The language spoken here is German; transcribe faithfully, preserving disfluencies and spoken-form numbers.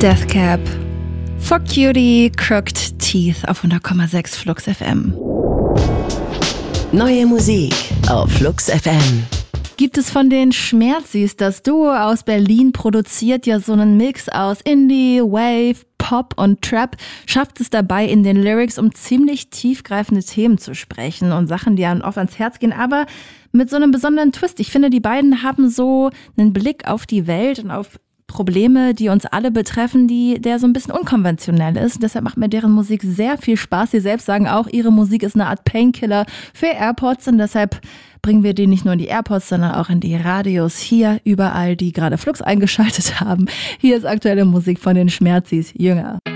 Deathcap. For Cutie, Crooked Teeth auf hundert Komma sechs Flux F M. Neue Musik auf Flux F M. Gibt es von den Schmerzis, das Duo aus Berlin produziert ja so einen Mix aus Indie, Wave, Pop und Trap, schafft es dabei in den Lyrics, um ziemlich tiefgreifende Themen zu sprechen und Sachen, die einem oft ans Herz gehen, aber mit so einem besonderen Twist. Ich finde, die beiden haben so einen Blick auf die Welt und auf Probleme, die uns alle betreffen, die der so ein bisschen unkonventionell ist. Deshalb macht mir deren Musik sehr viel Spaß. Sie selbst sagen auch, ihre Musik ist eine Art Painkiller für AirPods und deshalb bringen wir die nicht nur in die AirPods, sondern auch in die Radios hier überall, die gerade Flux eingeschaltet haben. Hier ist aktuelle Musik von den Schmerzis Jünger.